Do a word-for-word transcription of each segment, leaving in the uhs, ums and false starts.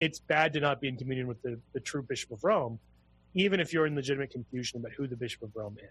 it's bad to not be in communion with the, the true Bishop of Rome, even if you're in legitimate confusion about who the Bishop of Rome is.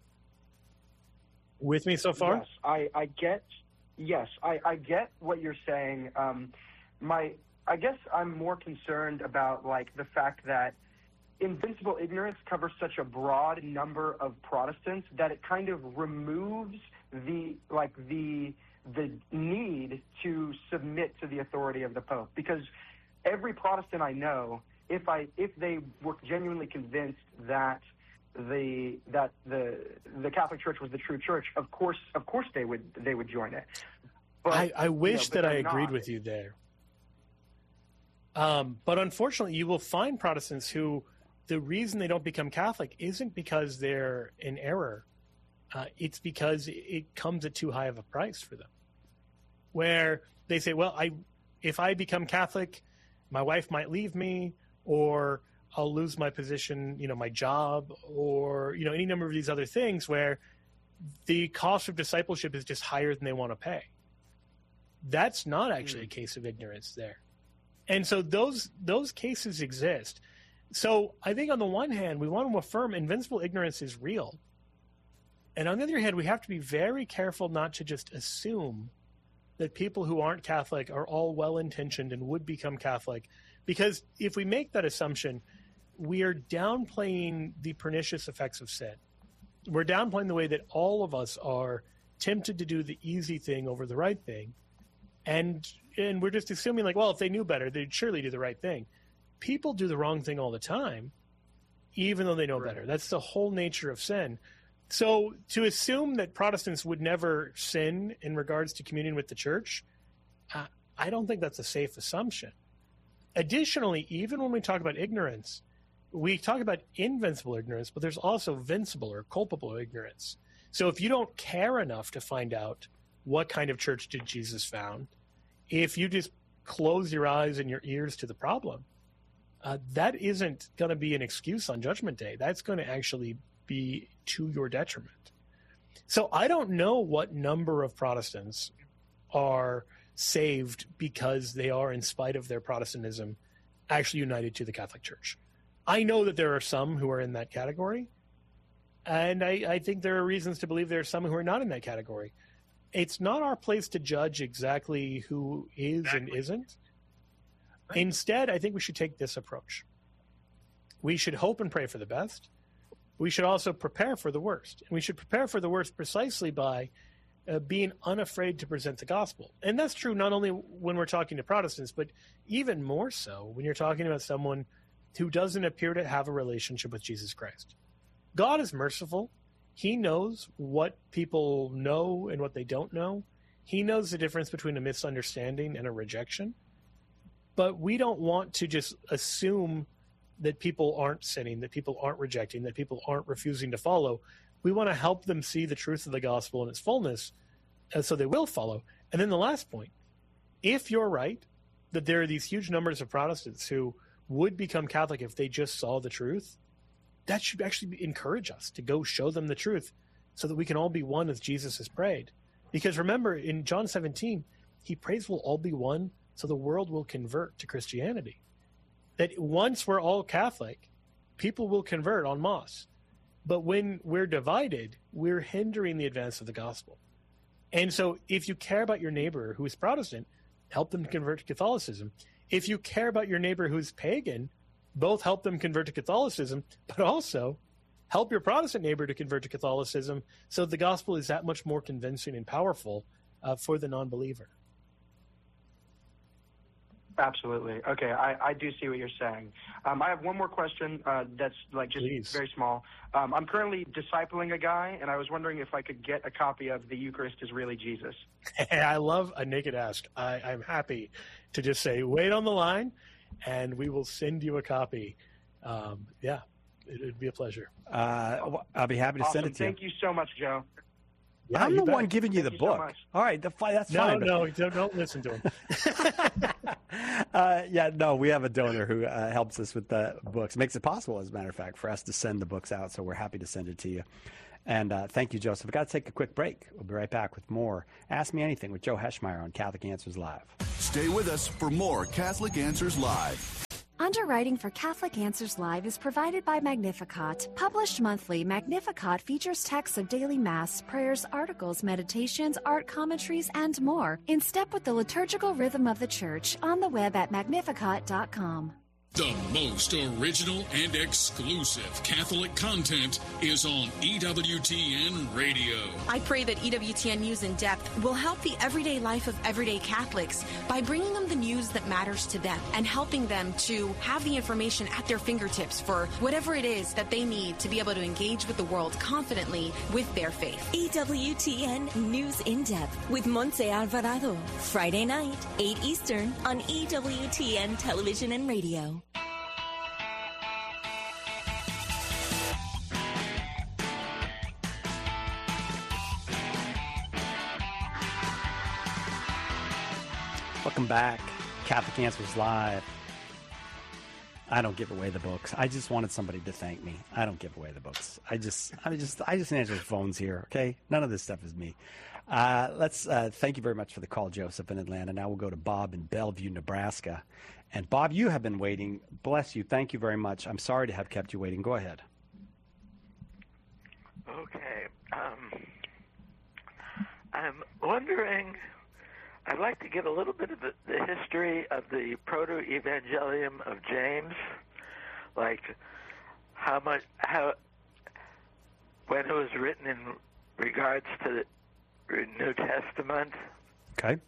With me so far? Yes, I, I get. Yes, I, I get what you're saying. Um, my, I guess I'm more concerned about like the fact that invincible ignorance covers such a broad number of Protestants that it kind of removes the like the the need to submit to the authority of the Pope, because every Protestant I know, if I if they were genuinely convinced that the that the the Catholic Church was the true church, of course of course they would they would join it. But, I, I wish you know, that I not. agreed with you there. Um, but unfortunately, you will find Protestants who the reason they don't become Catholic isn't because they're in error. Uh, it's because it comes at too high of a price for them. Where they say, well, I if I become Catholic, my wife might leave me, or I'll lose my position, you know, my job, or, you know, any number of these other things where the cost of discipleship is just higher than they want to pay. That's not actually a case of ignorance there. And so those those cases exist. So I think on the one hand, we want to affirm invincible ignorance is real. And on the other hand, we have to be very careful not to just assume that people who aren't Catholic are all well-intentioned and would become Catholic. Because if we make that assumption, we are downplaying the pernicious effects of sin. We're downplaying the way that all of us are tempted to do the easy thing over the right thing. And and we're just assuming, like, well, if they knew better, they'd surely do the right thing. People do the wrong thing all the time, even though they know right. better. That's the whole nature of sin. So to assume that Protestants would never sin in regards to communion with the church, uh, I don't think that's a safe assumption. Additionally, even when we talk about ignorance, we talk about invincible ignorance, but there's also vincible or culpable ignorance. So if you don't care enough to find out what kind of church did Jesus found, if you just close your eyes and your ears to the problem, uh, that isn't going to be an excuse on Judgment Day. That's going to actually be to your detriment. So I don't know what number of Protestants are saved because they are, in spite of their Protestantism, actually united to the Catholic Church. I know that there are some who are in that category, and I, I think there are reasons to believe there are some who are not in that category. It's not our place to judge exactly who is exactly. and isn't. Right. Instead, I think we should take this approach. We should hope and pray for the best. We should also prepare for the worst. And we should prepare for the worst precisely by uh, being unafraid to present the gospel. And that's true not only when we're talking to Protestants, but even more so when you're talking about someone who doesn't appear to have a relationship with Jesus Christ. God is merciful. He knows what people know and what they don't know. He knows the difference between a misunderstanding and a rejection. But we don't want to just assume that people aren't sinning, that people aren't rejecting, that people aren't refusing to follow. We want to help them see the truth of the gospel in its fullness, and so they will follow. And then the last point, if you're right, that there are these huge numbers of Protestants who would become Catholic if they just saw the truth, that should actually encourage us to go show them the truth so that we can all be one as Jesus has prayed. Because remember, in John seventeen, he prays we'll all be one so the world will convert to Christianity. That once we're all Catholic, people will convert en masse. But when we're divided, we're hindering the advance of the gospel. And so if you care about your neighbor who is Protestant, help them to convert to Catholicism. If you care about your neighbor who's pagan, both help them convert to Catholicism, but also help your Protestant neighbor to convert to Catholicism so the gospel is that much more convincing and powerful uh, for the non-believer. Absolutely. Okay, I, I do see what you're saying. Um, I have one more question uh, that's like just Please. very small. Um, I'm currently discipling a guy, and I was wondering if I could get a copy of The Eucharist is Really Jesus. I love a naked ask. I, I'm happy to just say, wait on the line, and we will send you a copy. Um, yeah, it would be a pleasure. Uh, I'll be happy to awesome. send it to Thank you. you so much, Joe. Yeah, I'm the bet. one giving you Thank the you book. so much. All right, the, that's no, fine. No, don't, don't listen to him. uh, yeah, no, we have a donor who uh, helps us with the books. Makes it possible, as a matter of fact, for us to send the books out, so we're happy to send it to you. And uh, thank you, Joseph. We've got to take a quick break. We'll be right back with more Ask Me Anything with Joe Heschmeyer on Catholic Answers Live. Stay with us for more Catholic Answers Live. Underwriting for Catholic Answers Live is provided by Magnificat. Published monthly, Magnificat features texts of daily Mass, prayers, articles, meditations, art commentaries, and more, in step with the liturgical rhythm of the Church, on the web at magnificat dot com. The most original and exclusive Catholic content is on E W T N Radio. I pray that E W T N News in Depth will help the everyday life of everyday Catholics by bringing them the news that matters to them and helping them to have the information at their fingertips for whatever it is that they need to be able to engage with the world confidently with their faith. E W T N News in Depth with Montse Alvarado. Friday night, eight Eastern on E W T N Television and Radio. Welcome back. Catholic Answers Live. I don't give away the books. I just wanted somebody to thank me. I don't give away the books. I just, I just, I just answer phones here. Okay, none of this stuff is me. Uh, let's uh, thank you very much for the call, Joseph in Atlanta. Now we'll go to Bob in Bellevue, Nebraska. And Bob, you have been waiting. Bless you. Thank you very much. I'm sorry to have kept you waiting. Go ahead. Okay. Um, I'm wondering. I'd like to get a little bit of the, the history of the Proto-Evangelium of James, like how much, how, when it was written in regards to the New Testament. Okay.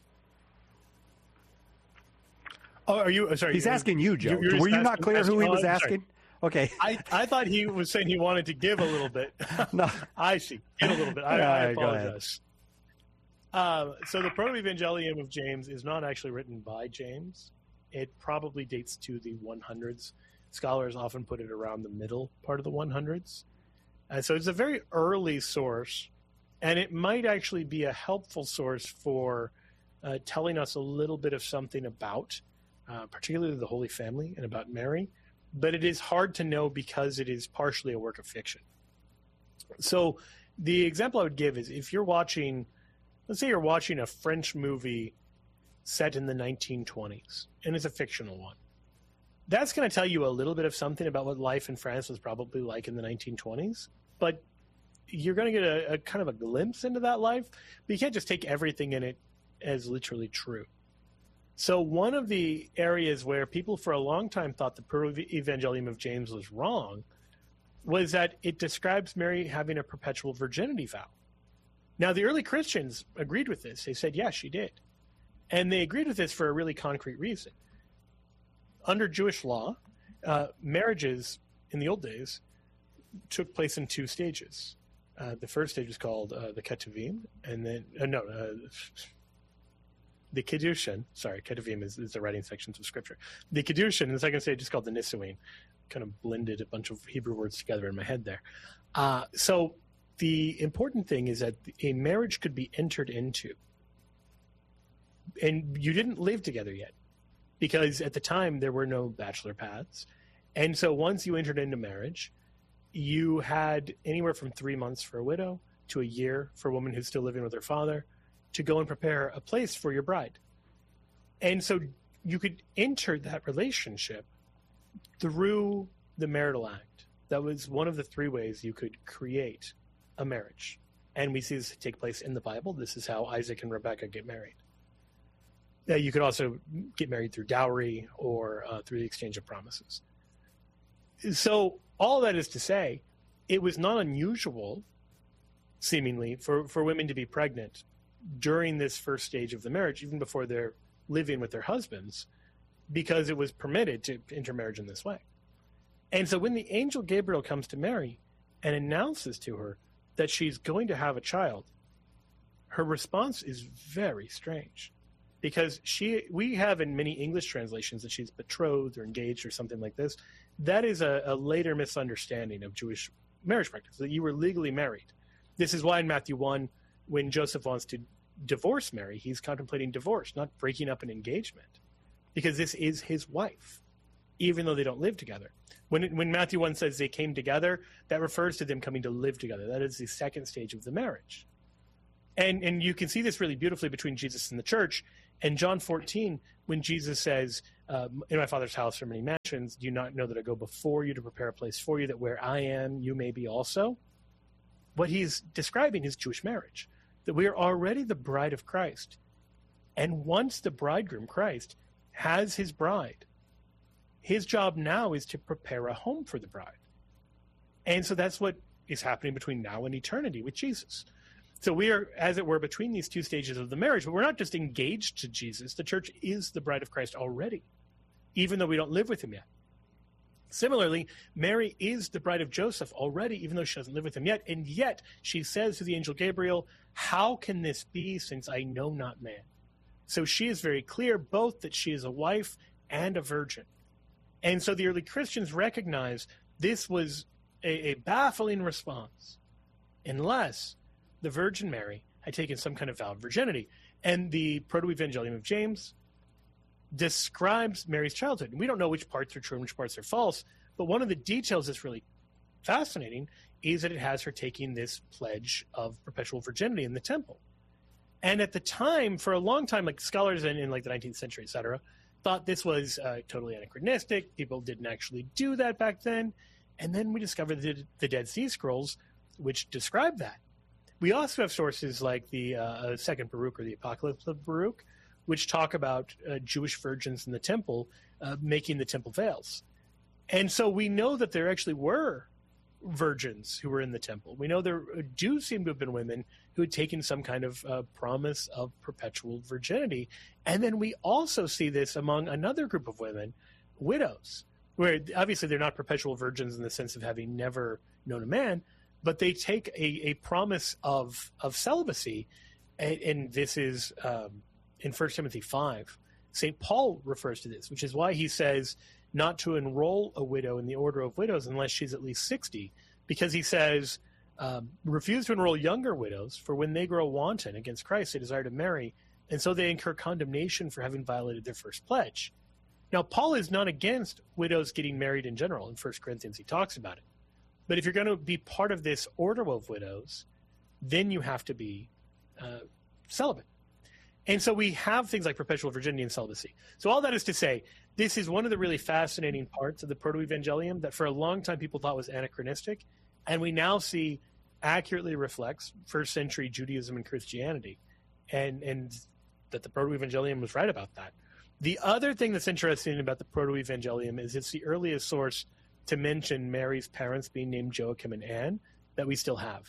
Oh, are you sorry? He's asking you, Joe. You're, you're Were you asking, not clear asking, who he oh, was I'm asking? Sorry. Okay. I, I thought he was saying he wanted to give a little bit. No. I see. Give a little bit. I, All I right, go ahead. apologize. Uh, so the Proto-Evangelium of James is not actually written by James. It probably dates to the hundreds. Scholars often put it around the middle part of the hundreds. Uh, so it's a very early source, and it might actually be a helpful source for uh, telling us a little bit of something about, uh, particularly the Holy Family and about Mary. But it is hard to know because it is partially a work of fiction. So the example I would give is if you're watching... Let's say you're watching a French movie set in the nineteen twenties, and it's a fictional one. That's going to tell you a little bit of something about what life in France was probably like in the nineteen twenties, but you're going to get a, a kind of a glimpse into that life, but you can't just take everything in it as literally true. So one of the areas where people for a long time thought the Proto-Evangelium of James was wrong was that it describes Mary having a perpetual virginity vow. Now, the early Christians agreed with this. They said, yes, she did. And they agreed with this for a really concrete reason. Under Jewish law, uh, marriages in the old days took place in two stages. Uh, the first stage was called uh, the Ketuvim, and then, uh, no, uh, the Kiddushin. Sorry, Ketuvim is, is the writing sections of Scripture. The Kiddushin, and the second stage is called the Nisuin. Kind of blended a bunch of Hebrew words together in my head there. Uh, so, the important thing is that a marriage could be entered into, and you didn't live together yet, because at the time there were no bachelor paths. And so once you entered into marriage, you had anywhere from three months for a widow to a year for a woman who's still living with her father to go and prepare a place for your bride. And so you could enter that relationship through the marital act. That was one of the three ways you could create a marriage. And we see this take place in the Bible. This is how Isaac and Rebekah get married. Uh, you could also get married through dowry or uh, through the exchange of promises. So all that is to say, it was not unusual, seemingly, for, for women to be pregnant during this first stage of the marriage, even before they're living with their husbands, because it was permitted to intermarriage in this way. And so when the angel Gabriel comes to Mary and announces to her that she's going to have a child, her response is very strange, because she we have in many English translations that she's betrothed or engaged or something like this. That is a, a later misunderstanding of Jewish marriage practice, that you were legally married. This is why in Matthew one, when Joseph wants to divorce Mary, he's contemplating divorce, not breaking up an engagement, because this is his wife, even though they don't live together. When it, when Matthew one says they came together, that refers to them coming to live together. That is the second stage of the marriage. And and you can see this really beautifully between Jesus and the church. And John fourteen, when Jesus says, um, in my Father's house are many mansions. Do you not know that I go before you to prepare a place for you, that where I am, you may be also? What he's describing is Jewish marriage, that we are already the bride of Christ. And once the bridegroom, Christ, has his bride, his job now is to prepare a home for the bride. And so that's what is happening between now and eternity with Jesus. So we are, as it were, between these two stages of the marriage, but we're not just engaged to Jesus. The church is the bride of Christ already, even though we don't live with him yet. Similarly, Mary is the bride of Joseph already, even though she doesn't live with him yet. And yet she says to the angel Gabriel, how can this be since I know not man? So she is very clear both that she is a wife and a virgin. And so the early Christians recognized this was a, a baffling response unless the Virgin Mary had taken some kind of vow of virginity. And the Proto-Evangelium of James describes Mary's childhood. And we don't know which parts are true and which parts are false, but one of the details that's really fascinating is that it has her taking this pledge of perpetual virginity in the temple. And at the time, for a long time, like scholars in, in like the nineteenth century, et cetera, thought this was uh, totally anachronistic. People didn't actually do that back then. And then we discovered the, the Dead Sea Scrolls, which describe that. We also have sources like the uh, Second Baruch or the Apocalypse of Baruch, which talk about uh, Jewish virgins in the temple uh, making the temple veils. And so we know that there actually were virgins who were in the temple. We know there do seem to have been women who had taken some kind of uh, promise of perpetual virginity. And then we also see this among another group of women, widows, where obviously they're not perpetual virgins in the sense of having never known a man, but they take a, a promise of of celibacy, and, and this is um, in First Timothy five. Saint Paul refers to this, which is why he says not to enroll a widow in the order of widows unless she's at least sixty, because he says, um, refuse to enroll younger widows, for when they grow wanton against Christ, they desire to marry, and so they incur condemnation for having violated their first pledge. Now, Paul is not against widows getting married in general. In First Corinthians, he talks about it. But if you're going to be part of this order of widows, then you have to be uh, celibate. And so we have things like perpetual virginity and celibacy. So all that is to say, this is one of the really fascinating parts of the Proto-Evangelium that for a long time people thought was anachronistic, and we now see accurately reflects first century Judaism and Christianity, and, and that the Proto-Evangelium was right about that. The other thing that's interesting about the Proto-Evangelium is it's the earliest source to mention Mary's parents being named Joachim and Anne that we still have.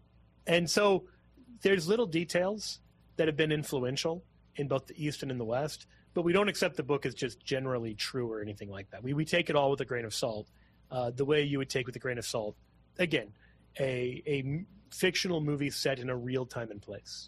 And so there's little details that have been influential in both the East and in the West, but we don't accept the book as just generally true or anything like that. We, we take it all with a grain of salt, uh, the way you would take with a grain of salt, again, a, a fictional movie set in a real time and place.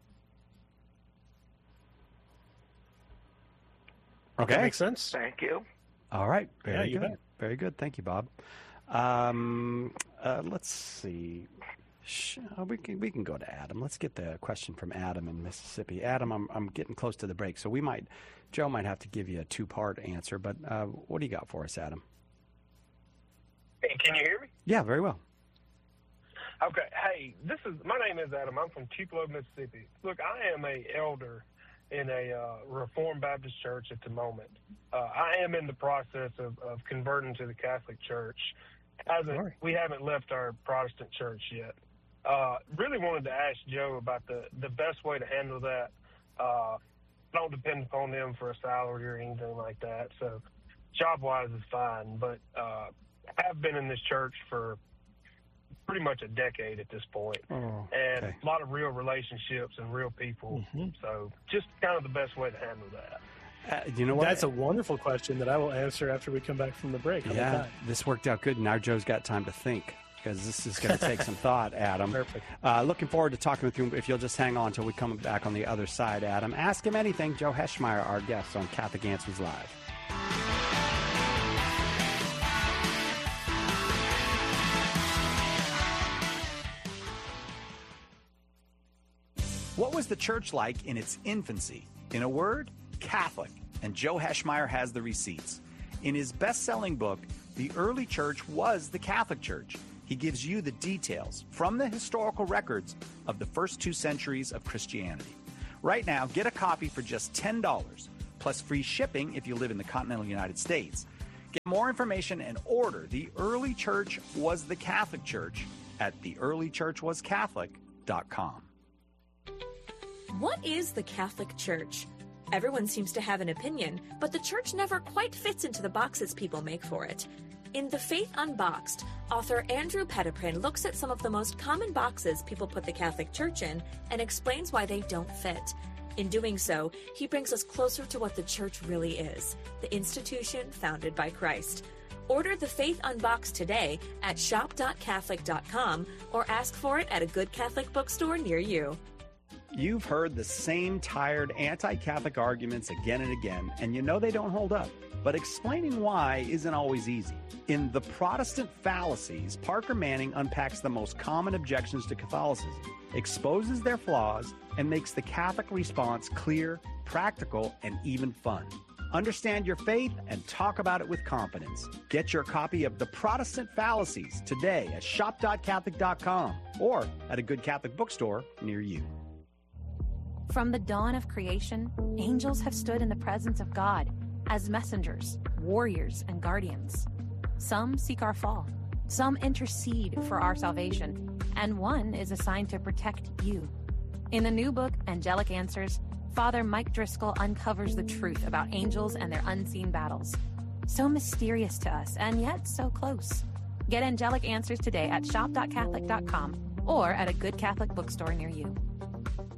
Okay. That makes sense? Thank you. All right. Yeah, Very you good. bet. Very good. Thank you, Bob. Um, uh, let's see. Sh- uh, we can we can go to Adam. Let's get the question from Adam in Mississippi. Adam, I'm I'm getting close to the break, so we might Joe might have to give you a two part answer. But uh, what do you got for us, Adam? Hey, can you hear me? Yeah, very well. Okay. Hey, this is my name is Adam. I'm from Tupelo, Mississippi. Look, I am a elder in a uh, Reformed Baptist church at the moment. Uh, I am in the process of, of converting to the Catholic Church. Hasn't, we haven't left our Protestant church yet. Uh, really wanted to ask Joe about the, the best way to handle that. Uh, don't depend upon them for a salary or anything like that. So job-wise is fine. But uh, I have been in this church for pretty much a decade at this point. Oh, and okay. a lot of real relationships and real people. Mm-hmm. So just kind of the best way to handle that. Uh, you know what? That's a wonderful question that I will answer after we come back from the break. How yeah, about that? This worked out good. Now Joe's got time to think, because this is going to take some thought, Adam. Perfect. Uh, looking forward to talking with you. If you'll just hang on until we come back on the other side, Adam. Ask him anything. Joe Heschmeyer, our guest on Catholic Answers Live. What was the church like in its infancy? In a word, Catholic. And Joe Heschmeyer has the receipts. In his best-selling book, The Early Church Was the Catholic Church, he gives you the details from the historical records of the first two centuries of Christianity. Right now, get a copy for just ten dollars. plus free shipping if you live in the continental United States. Get more information and order The Early Church Was the Catholic Church at the early church was catholic dot com. What is the Catholic Church? Everyone seems to have an opinion, but the church never quite fits into the boxes people make for it. In The Faith Unboxed, author Andrew Petiprin looks at some of the most common boxes people put the Catholic Church in and explains why they don't fit. In doing so, he brings us closer to what the church really is, the institution founded by Christ. Order The Faith Unboxed today at shop dot catholic dot com or ask for it at a good Catholic bookstore near you. You've heard the same tired anti-Catholic arguments again and again, and you know they don't hold up. But explaining why isn't always easy. In The Protestant Fallacies, Parker Manning unpacks the most common objections to Catholicism, exposes their flaws, and makes the Catholic response clear, practical, and even fun. Understand your faith and talk about it with confidence. Get your copy of The Protestant Fallacies today at shop dot catholic dot com or at a good Catholic bookstore near you. From the dawn of creation, angels have stood in the presence of God as messengers, warriors, and guardians. Some seek our fall, some intercede for our salvation, and one is assigned to protect you. In the new book, Angelic Answers, Father Mike Driscoll uncovers the truth about angels and their unseen battles. So mysterious to us, and yet so close. Get Angelic Answers today at shop dot catholic dot com or at a good Catholic bookstore near you.